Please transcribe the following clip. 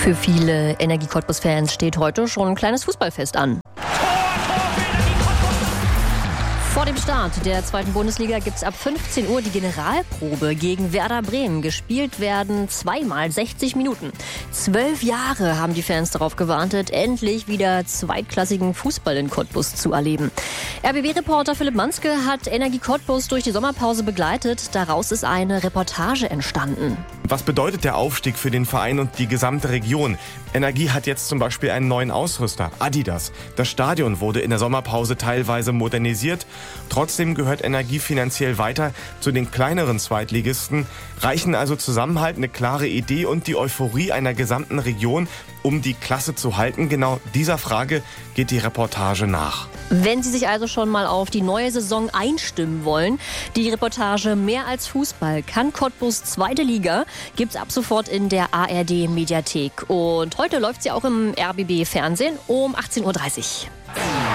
Für viele Energie Cottbus-Fans steht heute schon ein kleines Fußballfest an. Vor dem Start der zweiten Bundesliga gibt es ab 15 Uhr die Generalprobe gegen Werder Bremen. Gespielt werden zweimal 60 Minuten. 12 Jahre haben die Fans darauf gewartet, endlich wieder zweitklassigen Fußball in Cottbus zu erleben. RBB-Reporter Philipp Manske hat Energie Cottbus durch die Sommerpause begleitet. Daraus ist eine Reportage entstanden. Was bedeutet der Aufstieg für den Verein und die gesamte Region? Energie hat jetzt zum Beispiel einen neuen Ausrüster, Adidas. Das Stadion wurde in der Sommerpause teilweise modernisiert. Trotzdem gehört Energie finanziell weiter zu den kleineren Zweitligisten. Reichen also Zusammenhalt, eine klare Idee und die Euphorie einer gesamten Region, um die Klasse zu halten? Genau dieser Frage geht die Reportage nach. Wenn Sie sich also schon mal auf die neue Saison einstimmen wollen, die Reportage Mehr als Fußball kann Cottbus zweite Liga gibt's ab sofort in der ARD-Mediathek. Und heute läuft sie auch im RBB-Fernsehen um 18:30 Uhr.